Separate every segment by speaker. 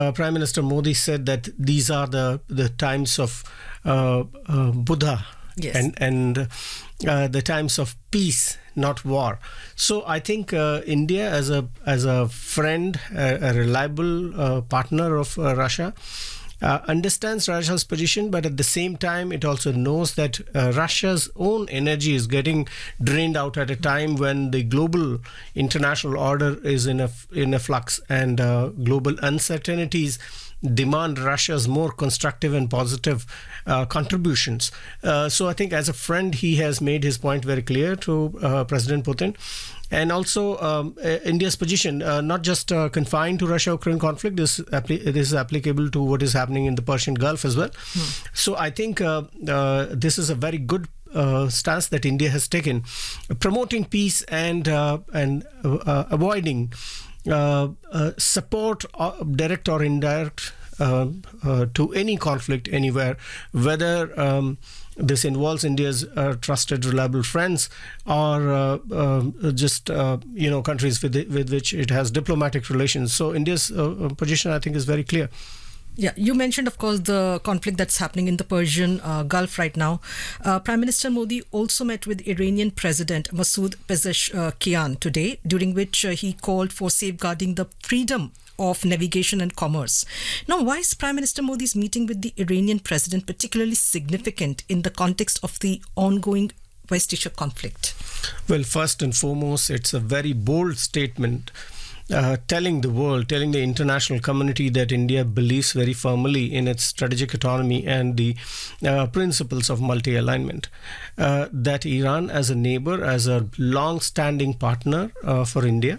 Speaker 1: Prime Minister Modi said that these are the times of Buddha.
Speaker 2: Yes.
Speaker 1: And the times of peace, not war. So I think India, as a friend, a reliable partner of Russia, understands Russia's position, but at the same time, it also knows that Russia's own energy is getting drained out at a time when the global international order is in a flux, and global uncertainties demand Russia's more constructive and positive contributions. So I think as a friend, he has made his point very clear to President Putin. And also India's position, not just confined to Russia-Ukraine conflict, it is applicable to what is happening in the Persian Gulf as well. So I think this is a very good stance that India has taken, promoting peace and avoiding support, direct or indirect, to any conflict anywhere, whether this involves India's trusted, reliable friends or just countries with which it has diplomatic relations. So India's position, I think, is very clear.
Speaker 2: Yeah, you mentioned, of course, the conflict that's happening in the Persian Gulf right now. Prime Minister Modi also met with Iranian President Masoud Pezeshkian today, during which he called for safeguarding the freedom of navigation and commerce. Now, why is Prime Minister Modi's meeting with the Iranian president particularly significant in the context of the ongoing West Asia conflict?
Speaker 1: Well, first and foremost, it's a very bold statement telling the world, telling the international community that India believes very firmly in its strategic autonomy and the principles of multi-alignment. That Iran, as a neighbor, as a long-standing partner for India,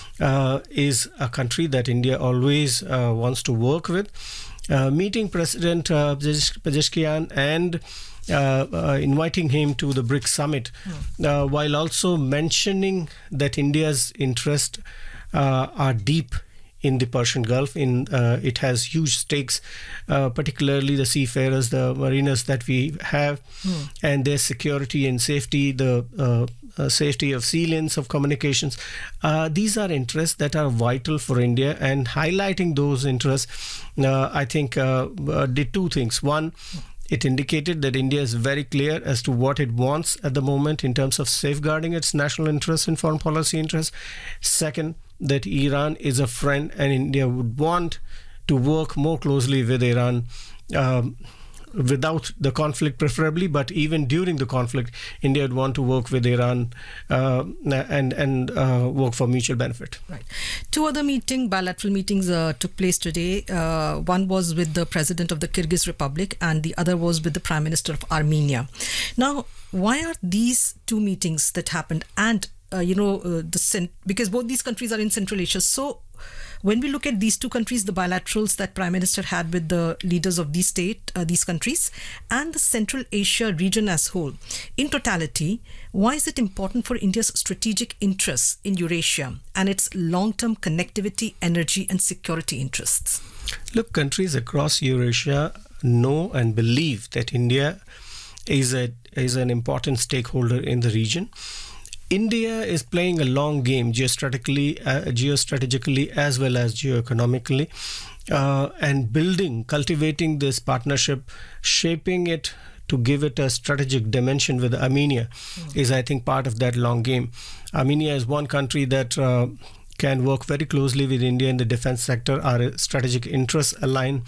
Speaker 1: is a country that India always wants to work with. Meeting President Pezeshkian and inviting him to the BRICS summit, while also mentioning that India's interests are deep in the Persian Gulf. It has huge stakes, particularly the seafarers, the mariners that we have, and their security and safety, the safety of sea lanes, of communications. These are interests that are vital for India, and highlighting those interests, I think, did two things. One, it indicated that India is very clear as to what it wants at the moment in terms of safeguarding its national interests and foreign policy interests. Second, that Iran is a friend and India would want to work more closely with Iran without the conflict preferably, but even during the conflict, India would want to work with Iran and work for mutual benefit.
Speaker 2: Right. Two other bilateral meetings took place today. One was with the President of the Kyrgyz Republic and the other was with the Prime Minister of Armenia. Now, why are these two meetings that happened and because both these countries are in Central Asia. So when we look at these two countries, the bilaterals that Prime Minister had with the leaders of these countries and the Central Asia region as whole, in totality, why is it important for India's strategic interests in Eurasia and its long-term connectivity, energy and security interests?
Speaker 1: Look, countries across Eurasia know and believe that India is an important stakeholder in the region. India is playing a long game geostrategically as well as geoeconomically, and cultivating this partnership, shaping it to give it a strategic dimension with Armenia is, I think, part of that long game. Armenia is one country that can work very closely with India in the defense sector. Our strategic interests align.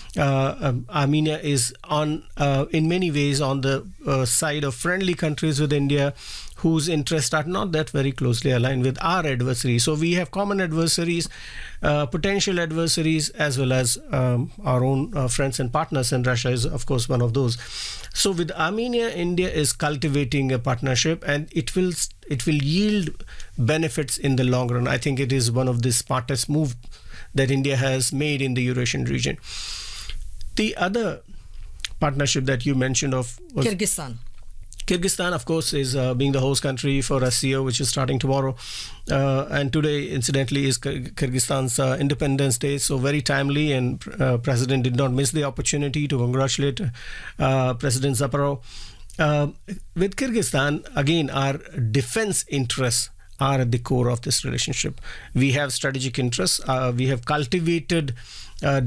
Speaker 1: Armenia is in many ways on the side of friendly countries with India, whose interests are not that very closely aligned with our adversaries. So we have common adversaries, potential adversaries, as well as our own friends and partners, and Russia is, of course, one of those. So with Armenia, India is cultivating a partnership, and it will yield benefits in the long run. I think it is one of the smartest moves that India has made in the Eurasian region. The other partnership that you mentioned was
Speaker 2: Kyrgyzstan.
Speaker 1: Kyrgyzstan, of course, is being the host country for SCO, which is starting tomorrow. And today, incidentally, is Kyrgyzstan's Independence Day, so very timely, and President did not miss the opportunity to congratulate President Zapparov. With Kyrgyzstan, again, our defense interests are at the core of this relationship. We have strategic interests. We have cultivated